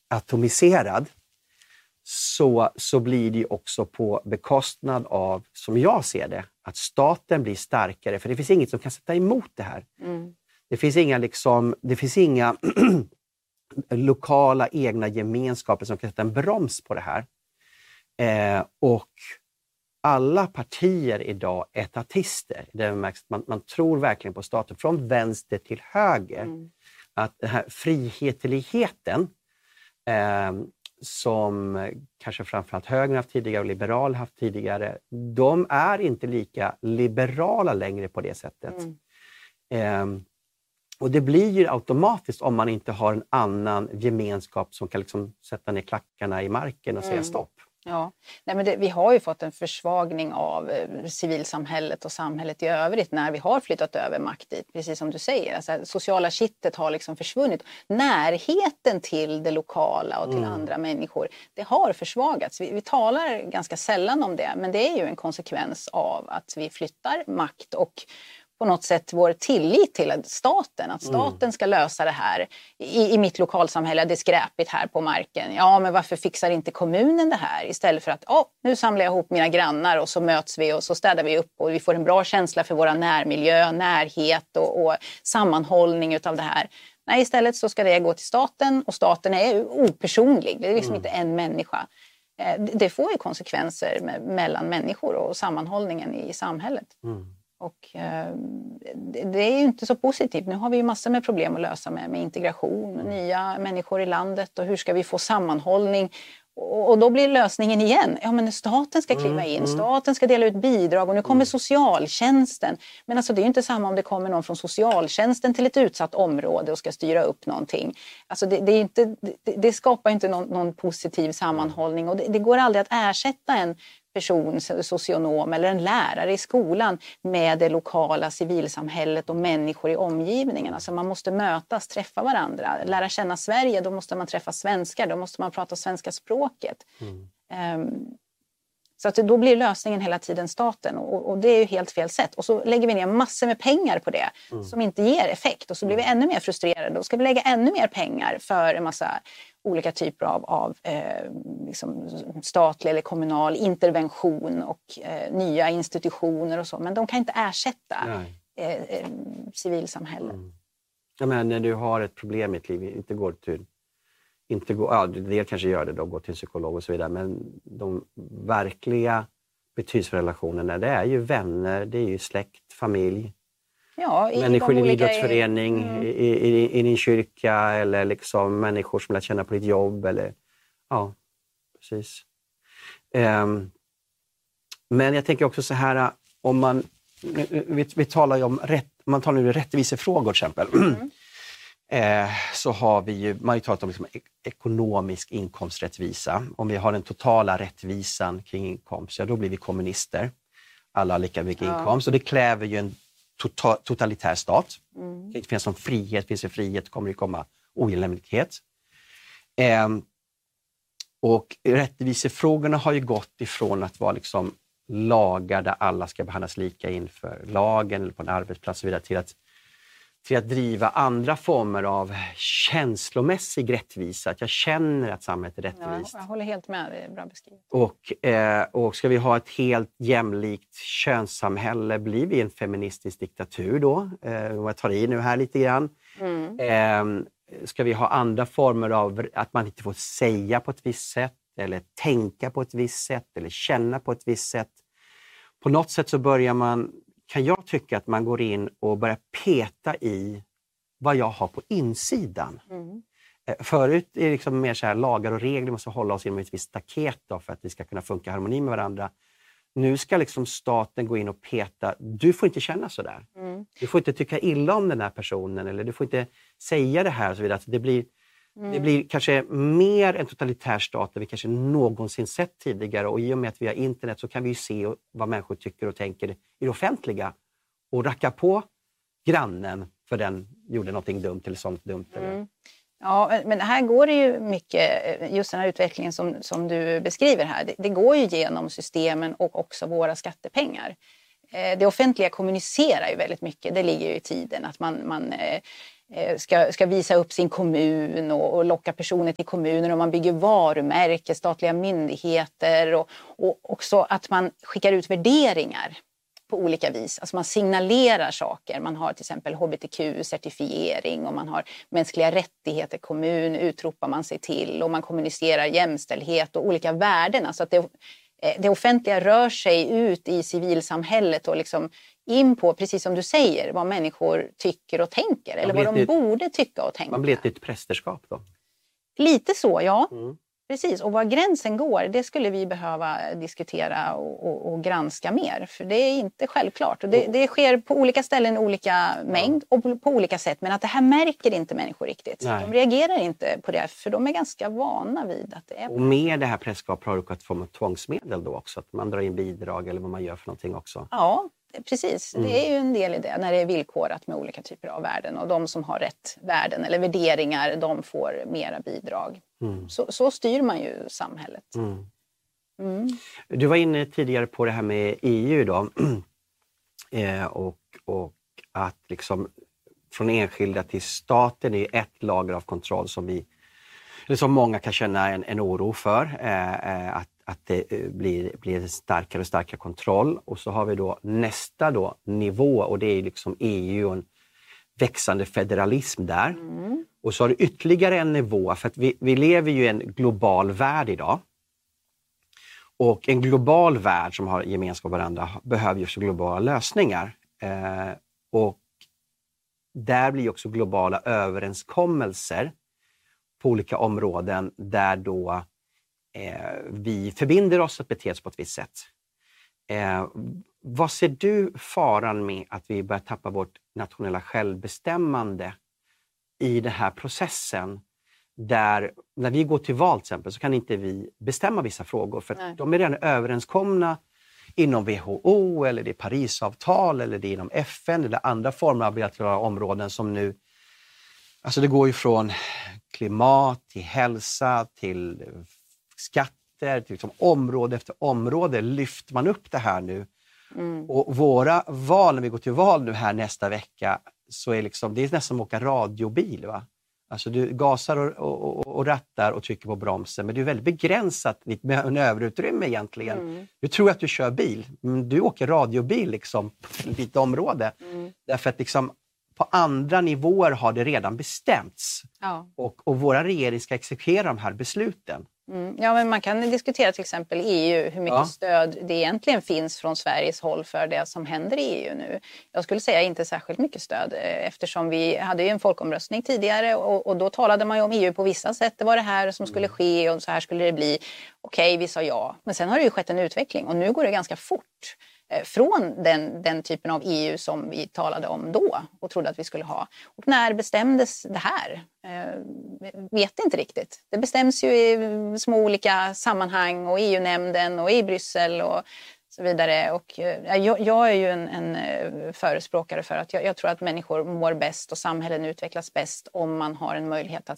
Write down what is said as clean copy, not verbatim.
atomiserad så blir det ju också på bekostnad av, som jag ser det, att staten blir starkare. För det finns inget som kan sätta emot det här. Det finns inga lokala egna gemenskaper som kan sätta en broms på det här. Och alla partier idag är etatister. Man tror verkligen på staten från vänster till höger. Att den här frihetligheten som kanske framförallt högern haft tidigare och liberal haft tidigare, de är inte lika liberala längre på det sättet. Och det blir ju automatiskt om man inte har en annan gemenskap som kan liksom sätta ner klackarna i marken och säga stopp. Ja, nej, men vi har ju fått en försvagning av civilsamhället och samhället i övrigt när vi har flyttat över makt dit, precis som du säger. Alltså, sociala kittet har liksom försvunnit. Närheten till det lokala och till andra människor, det har försvagats. Vi talar ganska sällan om det, men det är ju en konsekvens av att vi flyttar makt och på något sätt vår tillit till att staten ska lösa det här. I mitt lokalsamhälle, det är skräpigt här på marken. Ja, men varför fixar inte kommunen det här? Istället för att, nu samlar jag ihop mina grannar och så möts vi och så städar vi upp och vi får en bra känsla för våra närmiljö, närhet och sammanhållning utav det här. Nej, istället så ska det gå till staten och staten är opersonlig. Det är liksom inte en människa. Det får ju konsekvenser mellan människor och sammanhållningen i samhället. Och det är ju inte så positivt. Nu har vi ju massor med problem att lösa med integration, nya människor i landet och hur ska vi få sammanhållning. Och då blir lösningen igen, ja men staten ska kliva in, staten ska dela ut bidrag och nu kommer socialtjänsten. Men alltså det är ju inte samma om det kommer någon från socialtjänsten till ett utsatt område och ska styra upp någonting. Alltså det skapar inte någon positiv sammanhållning och det går aldrig att ersätta en person, socionom eller en lärare i skolan med det lokala civilsamhället och människor i omgivningen. Alltså man måste mötas, träffa varandra, lära känna Sverige, då måste man träffa svenskar, då måste man prata svenska språket. Så att då blir lösningen hela tiden staten och det är ju helt fel sätt. Och så lägger vi ner massor med pengar på det som inte ger effekt och så blir vi ännu mer frustrerade. Då ska vi lägga ännu mer pengar för en massa olika typer av liksom statlig eller kommunal intervention och nya institutioner och så. Men de kan inte ersätta civilsamhället. Jag menar, när du har ett problem i ditt liv, det kanske gör det då, gå till en psykolog och så vidare, men de verkliga betydelsefulla relationerna, det är ju vänner, det är ju släkt, familj, människor i din idrottsförening, i din kyrka eller liksom människor som lär känna på ditt jobb eller precis. Men jag tänker också så här, om man vi talar ju om man talar nu rättvisefrågor till exempel. Så har vi ju, man har ju talat om liksom ekonomisk inkomsträttvisa. Om vi har den totala rättvisan kring inkomst, då blir vi kommunister. Alla har lika mycket inkomst och det kräver ju en totalitär stat. Det finns som frihet, finns det frihet kommer det komma ojämlikhet. Och rättvisefrågorna har ju gått ifrån att vara liksom lagar där alla ska behandlas lika inför lagen eller på en arbetsplats och vidare till att driva andra former av känslomässig rättvisa. Att jag känner att samhället är rättvist. Ja, jag håller helt med, det är bra beskrivet. Och ska vi ha ett helt jämlikt könssamhälle, blir vi en feministisk diktatur då? Jag tar i nu här lite grann. Ska vi ha andra former av att man inte får säga på ett visst sätt eller tänka på ett visst sätt eller känna på ett visst sätt. På något sätt så kan jag tycka att man går in och börjar peta i vad jag har på insidan. Förut är det liksom mer så här lagar och regler måste hålla oss inom ett visst staket då för att vi ska kunna funka i harmoni med varandra. Nu ska liksom staten gå in och peta, du får inte känna så där. Du får inte tycka illa om den här personen eller du får inte säga det här och så vidare. Alltså det blir kanske mer en totalitär stat än vi kanske någonsin sett tidigare. Och i och med att vi har internet så kan vi ju se vad människor tycker och tänker i det offentliga. Och racka på grannen för den gjorde någonting dumt eller sånt dumt. Eller. Ja, men här går det ju mycket, just den här utvecklingen som du beskriver här. Det går ju genom systemen och också våra skattepengar. Det offentliga kommunicerar ju väldigt mycket, det ligger ju i tiden att man ska visa upp sin kommun och locka personer till kommunen, och man bygger varumärke, statliga myndigheter, och också att man skickar ut värderingar på olika vis. Alltså man signalerar saker. Man har till exempel hbtq-certifiering och man har mänskliga rättigheter kommun, utropar man sig till, och man kommunicerar jämställdhet och olika värden. Alltså att det offentliga rör sig ut i civilsamhället och liksom in på, precis som du säger, vad människor tycker och tänker. Eller vad de borde tycka och tänka. Man blir ett nytt prästerskap då? Lite så, ja. Precis, och var gränsen går, det skulle vi behöva diskutera och granska mer. För det är inte självklart. Och det sker på olika ställen, olika mängd och på olika sätt. Men att det här märker inte människor riktigt. Nej. De reagerar inte på det, för de är ganska vana vid att det är. Och med det här prästerskapet har du ett form av tvångsmedel då också? Att man drar in bidrag eller vad man gör för någonting också? Ja, precis. Det är ju en del i det, när det är villkorat med olika typer av värden. Och de som har rätt värden eller värderingar, de får mera bidrag. Så styr man ju samhället. Du var inne tidigare på det här med EU då. Och att liksom från enskilda till staten är ett lager av kontroll som många kan känna en oro för. Att det blir en starkare och starkare kontroll. Och så har vi då nästa nivå, och det är liksom EU och en växande federalism där. Och så har du ytterligare en nivå, för att vi lever ju i en global värld idag. Och en global värld som har gemenskap med varandra behöver ju också globala lösningar. Och där blir också globala överenskommelser på olika områden där då vi förbinder oss att bete oss på ett visst sätt. Vad ser du faran med att vi börjar tappa vårt nationella självbestämmande i den här processen? Där när vi går till val till exempel så kan inte vi bestämma vissa frågor, för att de är redan överenskomna inom WHO eller det är Parisavtal eller det är inom FN eller andra former av bilaterala områden som nu, alltså det går ju från klimat till hälsa till skatter till liksom område efter område lyfter man upp det här nu. Och våra val, när vi går till val nu här nästa vecka, så är liksom, det är nästan som att åka radiobil, va? Alltså du gasar och rattar och trycker på bromsen, men du är väldigt begränsat ditt manöverutrymme egentligen. Du tror att du kör bil, men du åker radiobil liksom på ett litet område. Därför att liksom på andra nivåer har det redan bestämts. Ja. Och våra regering ska exekvera de här besluten. Ja, men man kan diskutera till exempel EU, hur mycket stöd det egentligen finns från Sveriges håll för det som händer i EU nu. Jag skulle säga inte särskilt mycket stöd, eftersom vi hade ju en folkomröstning tidigare och då talade man ju om EU på vissa sätt. Det var det här som skulle ske och så här skulle det bli. Okej, vi sa ja. Men sen har det ju skett en utveckling och nu går det ganska fort. Från den typen av EU som vi talade om då och trodde att vi skulle ha. Och när bestämdes det här? Vet inte riktigt. Det bestäms ju i små olika sammanhang och EU-nämnden och i Bryssel och så vidare. Och jag är ju en förespråkare för att jag tror att människor mår bäst och samhällen utvecklas bäst om man har en möjlighet att